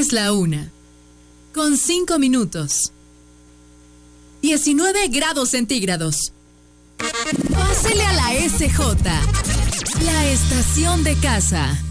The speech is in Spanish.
Es la 1:05. 19 grados centígrados. Pásele a la SJ, la estación de casa.